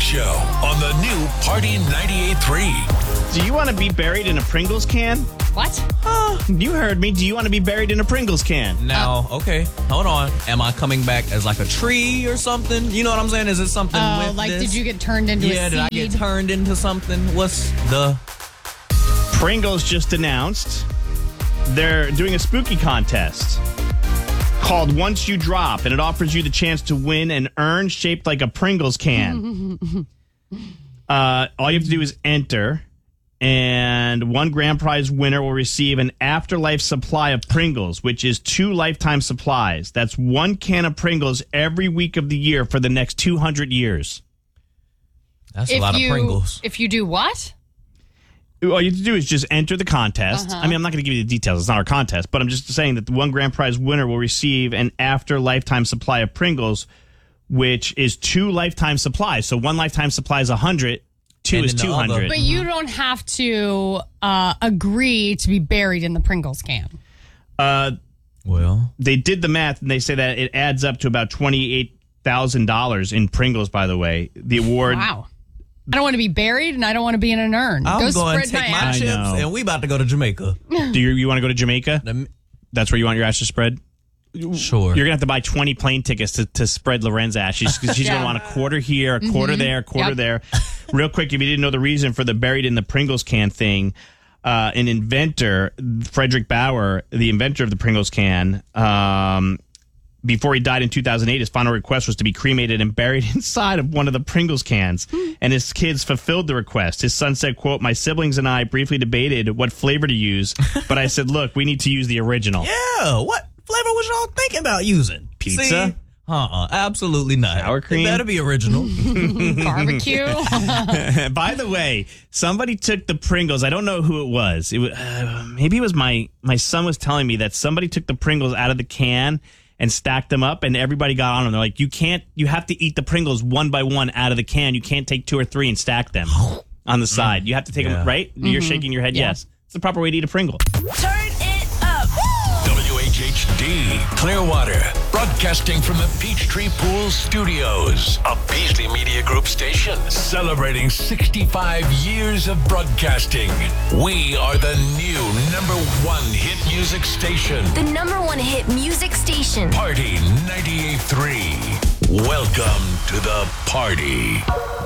Show on the new Party 98.3. Do you want to be buried in a Pringles can? What? You heard me. Do you want to be buried in a Pringles can? Now, okay, hold on. Am I coming back as like a tree or something? You know what I'm saying? Is it something with Like, this? did you get turned into a seed? did I get turned into something? What's the... Pringles just announced they're doing a spooky contest called Once You Drop, and it offers you the chance to win an urn shaped like a Pringles can. All you have to do is enter, and one grand prize winner will receive an afterlife supply of Pringles, which is 2 lifetime supplies. That's 1 can of Pringles every week of the year for the next 200 years. That's a lot of Pringles. If you do what? All you have to do is just enter the contest. I mean, I'm not going to give you the details. It's not our contest. But I'm just saying that the one grand prize winner will receive an after lifetime supply of Pringles, which is 2 lifetime supplies. So 1 lifetime supply is 100. 2 And is then the 200. other- But you don't have to agree to be buried in the Pringles can. Well, They did the math, and they say that it adds up to about $28,000 in Pringles, by the way. The award... Wow. I don't want to be buried, and I don't want to be in an urn. I'm Go going to spread take my my ashes. chips, know. and we about to go to Jamaica. Do you want to go to Jamaica? That's where you want your ashes spread? Sure. You're going to have to buy 20 plane tickets to spread Loren's ashes. She's going to want a quarter here, a quarter there, a quarter there. Real quick, if you didn't know the reason for the buried in the Pringles can thing, an inventor, Frederick Bauer, the inventor of the Pringles can, before he died in 2008, his final request was to be cremated and buried inside of one of the Pringles cans. And his kids fulfilled the request. His son said, quote, "My siblings and I briefly debated what flavor to use, but I said, look, we need to use the original." Yeah, what flavor was y'all thinking about using? Pizza? See? Absolutely not. Sour cream? It better be original. Barbecue. By the way, somebody took the Pringles. I don't know who it was. Maybe it was my son was telling me that somebody took the Pringles out of the can and stacked them up, and everybody got on them. They're like, you have to eat the Pringles one by one out of the can. You can't take 2 or 3 and stack them on the side. You have to take them, right? You're shaking your head, yes. It's the proper way to eat a Pringle. Turn it up. WHHD, Clearwater, broadcasting from the Peachtree Pool Studios, a Beasley Media Group station celebrating 65 years of broadcasting. We are the new #1 hit music station. The #1 hit music station. Party 98.3. Welcome to the party.